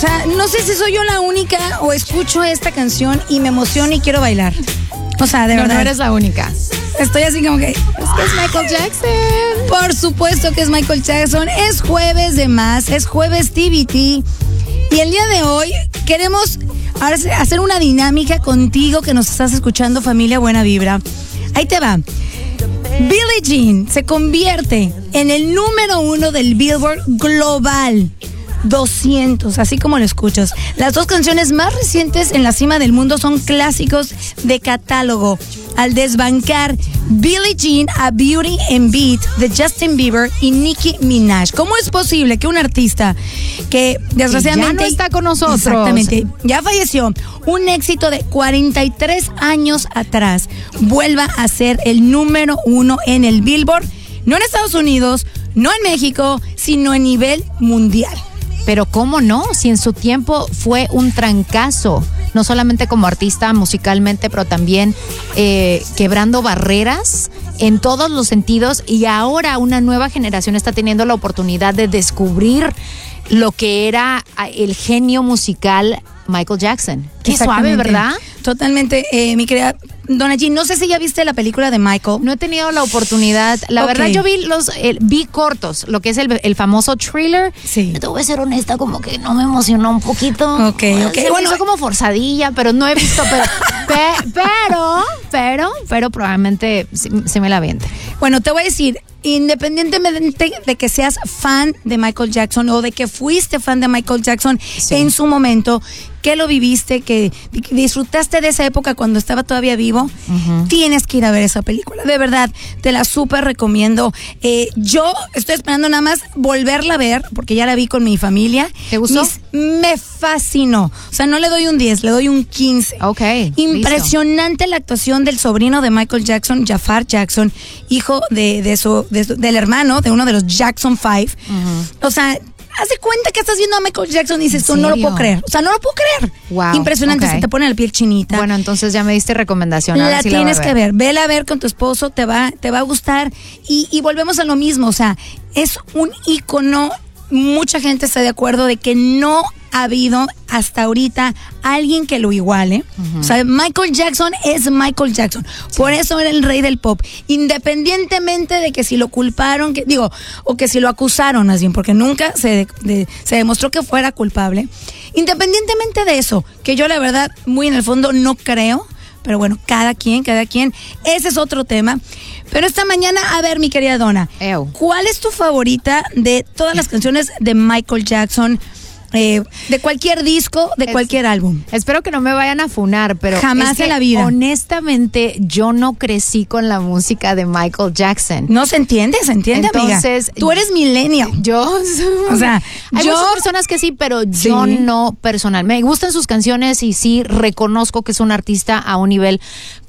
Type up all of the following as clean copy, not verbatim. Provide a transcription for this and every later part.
sea, no sé si soy yo la única o escucho esta canción y me emociono y quiero bailar. O sea, de verdad. No eres la única. Estoy así como que... Es que es Michael Jackson. Por supuesto que es Michael Jackson. Es jueves de más, es jueves TBT. Y el día de hoy queremos ahora hacer una dinámica contigo que nos estás escuchando, familia Buena Vibra. Ahí te va. Billie Jean se convierte en el número 1 del Billboard Global 200, así como lo escuchas. Las dos canciones más recientes en la cima del mundo son clásicos de catálogo, al desbancar Billie Jean a Beauty and Beat de Justin Bieber y Nicki Minaj. ¿Cómo es posible que un artista que desgraciadamente ya no está con nosotros, exactamente, ya falleció, un éxito de 43 años atrás, vuelva a ser el número 1 en el Billboard, no en Estados Unidos, no en México, sino a nivel mundial? Pero cómo no, si en su tiempo fue un trancazo, no solamente como artista musicalmente, pero también quebrando barreras en todos los sentidos, y ahora una nueva generación está teniendo la oportunidad de descubrir lo que era el genio musical Michael Jackson. Qué suave, ¿verdad? Totalmente, mi querida Donna G, no sé si ya viste la película de Michael. No he tenido la oportunidad. La verdad, yo vi cortos, lo que es el famoso thriller. Sí. Te voy a ser honesta, como que no me emocionó un poquito. Ok. Bueno, fue como forzadilla, pero no he visto. Pero probablemente sí me la aviente. Bueno, te voy a decir, independientemente de que seas fan de Michael Jackson o de que fuiste fan de Michael Jackson en su momento, que lo viviste, que disfrutaste de esa época cuando estaba todavía vivo, tienes que ir a ver esa película. De verdad, te la súper recomiendo. Yo estoy esperando nada más volverla a ver, porque ya la vi con mi familia. ¿Te gustó? Me fascinó. O sea, no le doy un 10, le doy un 15. Ok. Impresionante la actuación del sobrino de Michael Jackson, Jafar Jackson, hijo del hermano de uno de los Jackson 5. O sea, haz de cuenta que estás viendo a Michael Jackson y dices tú, no lo puedo creer. O sea, no lo puedo creer. Wow. Impresionante, se te pone la piel chinita. Bueno, entonces ya me diste recomendación. La tienes que ver. Vela a ver con tu esposo, te va a gustar. Y volvemos a lo mismo. O sea, es un ícono. Mucha gente está de acuerdo de que no ha habido hasta ahorita alguien que lo iguale. O sea, Michael Jackson es Michael Jackson. Por eso era el rey del pop. Independientemente de que si lo culparon, o que si lo acusaron, más bien, porque nunca se demostró que fuera culpable. Independientemente de eso, que yo la verdad, muy en el fondo, no creo. Pero bueno, cada quien, ese es otro tema. Pero esta mañana, a ver, mi querida Donna, ¿cuál es tu favorita de todas las canciones de Michael Jackson? De cualquier disco, de cualquier álbum. Espero que no me vayan a funar, pero jamás en la vida. Honestamente, yo no crecí con la música de Michael Jackson. No se entiende, entonces, amiga. Tú eres millennial. O sea, hay muchas personas que sí, pero yo no personal. Me gustan sus canciones y sí reconozco que es un artista a un nivel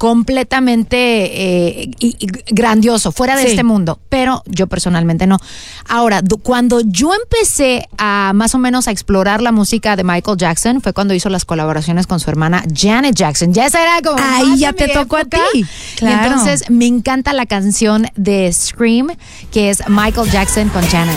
completamente grandioso, fuera de este mundo, pero yo personalmente no. Ahora, cuando yo empecé a más o menos a explorar la música de Michael Jackson, fue cuando hizo las colaboraciones con su hermana Janet Jackson. Ya esa era como ahí ya te tocó a ti. Claro. Y entonces me encanta la canción de Scream, que es Michael Jackson con Janet.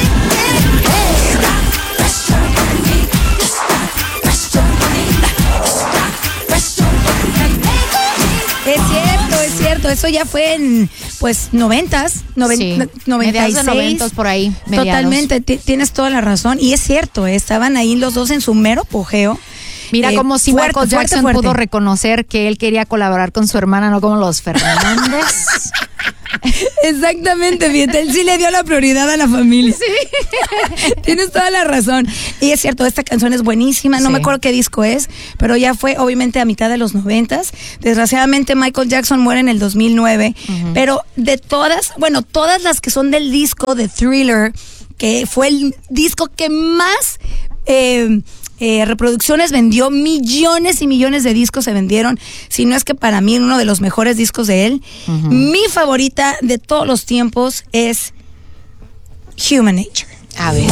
Es cierto, eso ya fue en, pues, 90s, 96. Mediados de 90s por ahí. Totalmente, tienes toda la razón. Y es cierto, estaban ahí los dos en su mero apogeo. Mira, como si Michael Jackson pudo reconocer que él quería colaborar con su hermana, no como los Fernández. Exactamente, fíjate, él sí le dio la prioridad a la familia. Sí. Tienes toda la razón. Y es cierto, esta canción es buenísima, no me acuerdo qué disco es, pero ya fue obviamente a mitad de los 90s. Desgraciadamente Michael Jackson muere en el 2009, pero de todas las que son del disco de Thriller, que fue el disco que más reproducciones vendió, millones y millones de discos se vendieron, si no es que para mí uno de los mejores discos de él. Mi favorita de todos los tiempos es Human Nature. A ver.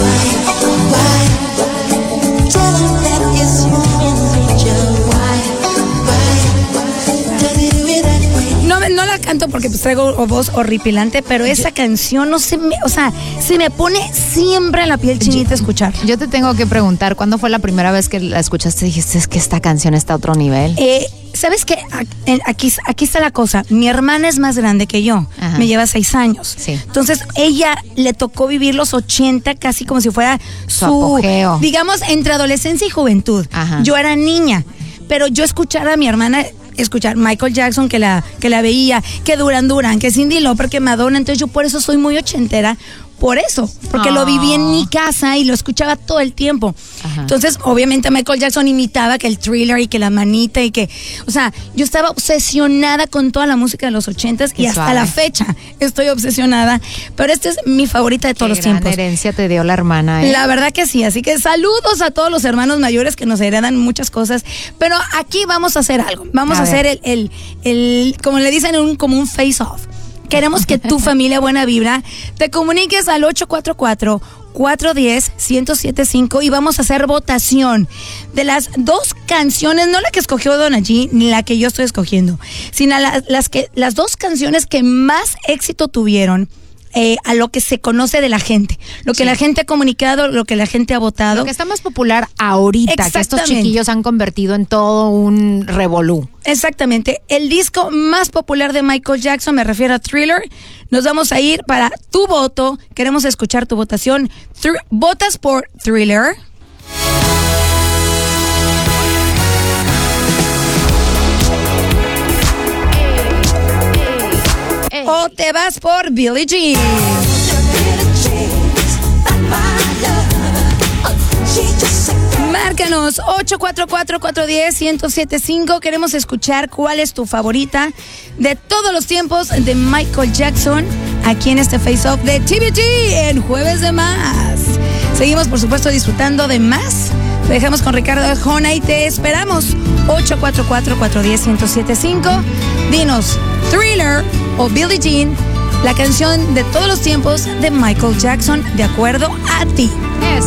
No la canto porque pues traigo voz horripilante, pero esa canción no se me, o sea, se me pone siempre en la piel chinita escuchar. Yo te tengo que preguntar, ¿cuándo fue la primera vez que la escuchaste y dijiste, es que esta canción está a otro nivel? ¿Sabes qué? Aquí está la cosa. Mi hermana es más grande que yo. Ajá. Me lleva 6 años. Sí. Entonces, ella le tocó vivir los 80 casi como si fuera su apogeo. Digamos, entre adolescencia y juventud. Ajá. Yo era niña, pero yo escuchaba a mi hermana escuchar Michael Jackson, que la veía, que Duran Duran, que Cyndi Lauper, que Madonna. Entonces, yo por eso soy muy ochentera. Por eso, porque lo viví en mi casa y lo escuchaba todo el tiempo. Ajá. Entonces, obviamente Michael Jackson imitaba que el Thriller y que la manita y que, o sea, yo estaba obsesionada con toda la música de los 80s y hasta la fecha estoy obsesionada, pero esta es mi favorita de todos los tiempos. Qué gran herencia te dio la hermana, ¿eh? La verdad que sí, así que saludos a todos los hermanos mayores que nos heredan muchas cosas, pero aquí vamos a hacer algo, vamos a hacer el como le dicen, como un face-off. Queremos que tu familia Buena Vibra te comuniques al 844-410-1075 y vamos a hacer votación de las 2 canciones, no la que escogió Donna G ni la que yo estoy escogiendo, sino las 2 canciones que más éxito tuvieron. A lo que se conoce de la gente, lo que la gente ha comunicado, lo que la gente ha votado. Lo que está más popular ahorita, que estos chiquillos han convertido en todo un revolú. Exactamente. El disco más popular de Michael Jackson, me refiero a Thriller. Nos vamos a ir para tu voto. Queremos escuchar tu votación. ¿Votas por Thriller? ¿O te vas por Billie Jean? Márcanos 844-410-1075. Queremos escuchar cuál es tu favorita de todos los tiempos de Michael Jackson aquí en este Face Off de TVG en Jueves de Más. Seguimos, por supuesto, disfrutando de más. Te dejamos con Ricardo Arjona y te esperamos 844-410-1075. Dinos, Thriller o Billie Jean, la canción de todos los tiempos de Michael Jackson, de acuerdo a ti. Eso.